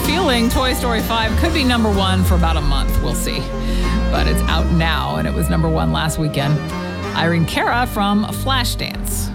feeling Toy Story 5 could be number one for about a month. We'll see. But it's out now, and it was number one last weekend. Irene Cara from Flashdance.